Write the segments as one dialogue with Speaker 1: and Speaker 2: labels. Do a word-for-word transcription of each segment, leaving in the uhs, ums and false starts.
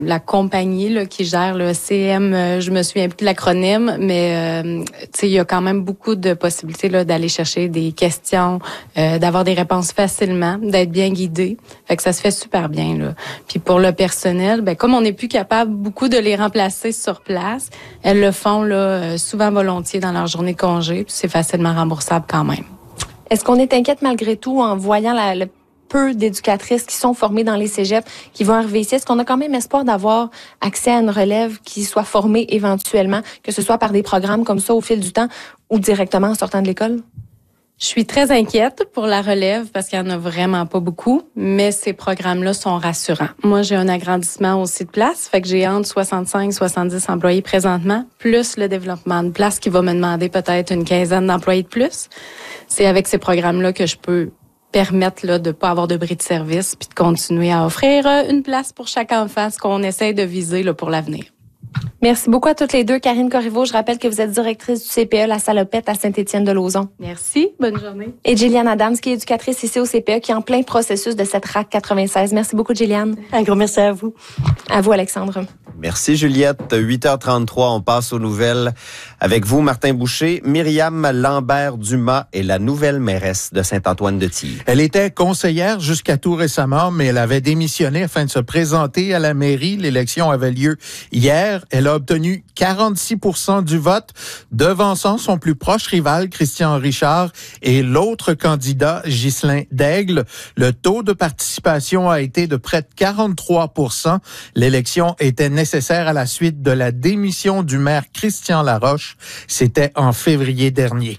Speaker 1: La compagnie là, qui gère le C M, euh, je me souviens plus de l'acronyme, mais euh, tu sais, il y a quand même beaucoup de possibilités là, d'aller chercher des questions, euh, d'avoir des réponses facilement, d'être bien guidé. Fait que ça se fait super bien là. Puis pour le personnel, ben comme on n'est plus capable beaucoup de les remplacer sur place, elles le font là souvent volontiers dans leur journée de congé, puis c'est facilement remboursable quand même.
Speaker 2: Est-ce qu'on est inquiète malgré tout en voyant la, le peu d'éducatrices qui sont formées dans les cégeps, qui vont arriver ici? Est-ce qu'on a quand même espoir d'avoir accès à une relève qui soit formée éventuellement, que ce soit par des programmes comme ça au fil du temps ou directement en sortant de l'école?
Speaker 1: Je suis très inquiète pour la relève parce qu'il y en a vraiment pas beaucoup, mais ces programmes-là sont rassurants. Moi, j'ai un agrandissement aussi de place, fait que j'ai entre soixante-cinq et soixante-dix employés présentement, plus le développement de place qui va me demander peut-être une quinzaine d'employés de plus. C'est avec ces programmes-là que je peux permettre là, de ne pas avoir de bris de service puis de continuer à offrir une place pour chaque enfant, ce qu'on essaie de viser là, pour l'avenir.
Speaker 2: Merci beaucoup à toutes les deux. Karine Corriveau, je rappelle que vous êtes directrice du C P E La Salopette à Saint-Étienne-de-Lauzon.
Speaker 1: Merci, bonne journée.
Speaker 2: Et Jilliane Adams, qui est éducatrice ici au C P E, qui est en plein processus de cette R A C quatre-vingt-seize. Merci beaucoup, Jilliane.
Speaker 3: Un gros merci à vous.
Speaker 2: À vous, Alexandre.
Speaker 4: Merci, Juliette. huit heures trente-trois, on passe aux nouvelles. Avec vous, Martin Boucher, Myriam Lambert-Dumas est la nouvelle mairesse de Saint-Antoine-de-Tilly.
Speaker 5: Elle était conseillère jusqu'à tout récemment, mais elle avait démissionné afin de se présenter à la mairie. L'élection avait lieu hier. Elle a obtenu quarante-six pour cent du vote, devançant son plus proche rival, Christian Richard, et l'autre candidat, Ghislain Daigle. Le taux de participation a été de près de quarante-trois pour cent. L'élection était nécessaire à la suite de la démission du maire Christian Laroche. C'était en février dernier.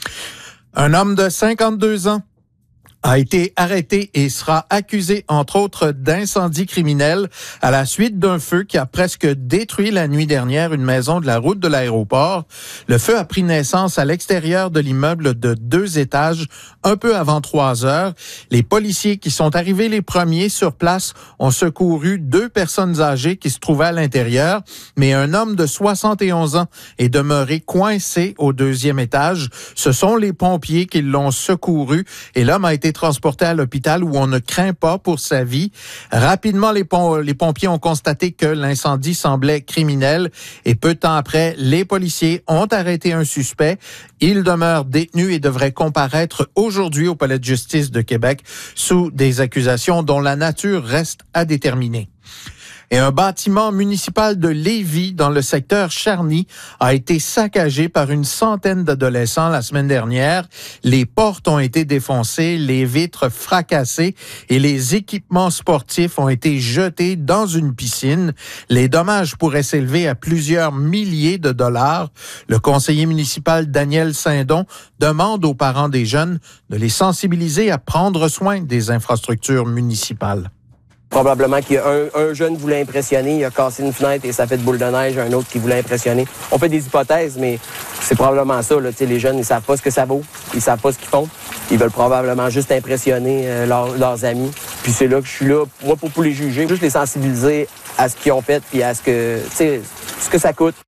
Speaker 5: Un homme de cinquante-deux ans a été arrêté et sera accusé, entre autres, d'incendie criminel à la suite d'un feu qui a presque détruit la nuit dernière une maison de la route de l'aéroport. Le feu a pris naissance à l'extérieur de l'immeuble de deux étages, un peu avant trois heures. Les policiers qui sont arrivés les premiers sur place ont secouru deux personnes âgées qui se trouvaient à l'intérieur, mais un homme de soixante et onze ans est demeuré coincé au deuxième étage. Ce sont les pompiers qui l'ont secouru et l'homme a été transporté à l'hôpital où on ne craint pas pour sa vie. Rapidement, les, pom- les pompiers ont constaté que l'incendie semblait criminel et peu de temps après, les policiers ont arrêté un suspect. Il demeure détenu et devrait comparaître aujourd'hui au Palais de justice de Québec sous des accusations dont la nature reste à déterminer. Et un bâtiment municipal de Lévis, dans le secteur Charny, a été saccagé par une centaine d'adolescents la semaine dernière. Les portes ont été défoncées, les vitres fracassées et les équipements sportifs ont été jetés dans une piscine. Les dommages pourraient s'élever à plusieurs milliers de dollars. Le conseiller municipal Daniel Saindon demande aux parents des jeunes de les sensibiliser à prendre soin des infrastructures municipales.
Speaker 6: Probablement qu'il y a un, un jeune qui voulait impressionner, il a cassé une fenêtre et ça fait de boule de neige, un autre qui voulait impressionner. On fait des hypothèses, mais c'est probablement ça. Là. Les jeunes, ils savent pas ce que ça vaut, ils savent pas ce qu'ils font. Ils veulent probablement juste impressionner euh, leur, leurs amis. Puis c'est là que je suis là, moi, pour, pour les juger, juste les sensibiliser à ce qu'ils ont fait puis à ce que, ce que ça coûte.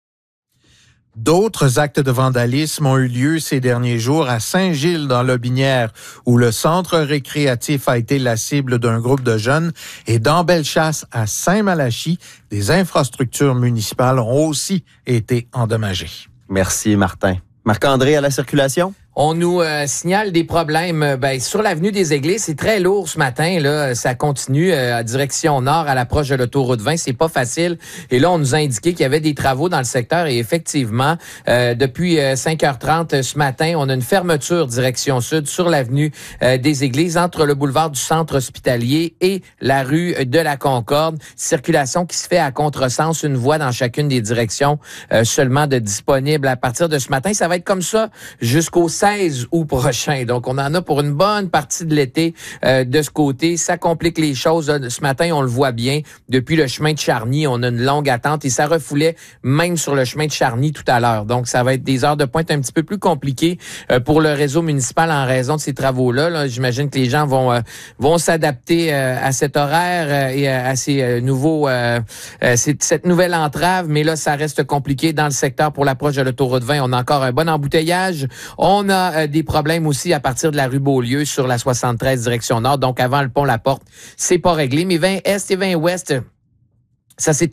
Speaker 5: D'autres actes de vandalisme ont eu lieu ces derniers jours à Saint-Gilles, dans l'Aubinière, où le centre récréatif a été la cible d'un groupe de jeunes, et dans Bellechasse, à Saint-Malachie, des infrastructures municipales ont aussi été endommagées.
Speaker 4: Merci, Martin. Marc-André, à la circulation?
Speaker 7: On nous euh, signale des problèmes ben, sur l'avenue des Églises. C'est très lourd ce matin. Là, ça continue euh, à direction nord à l'approche de l'autoroute vingt. C'est pas facile. Et là, on nous a indiqué qu'il y avait des travaux dans le secteur. Et effectivement, euh, depuis euh, cinq heures trente ce matin, on a une fermeture direction sud sur l'avenue euh, des Églises entre le boulevard du Centre hospitalier et la rue de la Concorde. Circulation qui se fait à contresens, une voie dans chacune des directions euh, seulement de disponible à partir de ce matin. Ça va être comme ça jusqu'au seize août prochain. Donc, on en a pour une bonne partie de l'été euh, de ce côté. Ça complique les choses. Ce matin, on le voit bien. Depuis le chemin de Charny, on a une longue attente et ça refoulait même sur le chemin de Charny tout à l'heure. Donc, ça va être des heures de pointe un petit peu plus compliquées euh, pour le réseau municipal en raison de ces travaux-là. Là, j'imagine que les gens vont euh, vont s'adapter euh, à cet horaire euh, et à ces euh, nouveaux euh, euh, cette, cette nouvelle entrave. Mais là, ça reste compliqué dans le secteur pour l'approche de l'autoroute vingt. On a encore un bon embouteillage. On a euh, des problèmes aussi à partir de la rue Beaulieu sur la soixante-treize direction nord. Donc, avant le pont La Porte, c'est pas réglé. Mais vingt Est et vingt Ouest, Ça s'est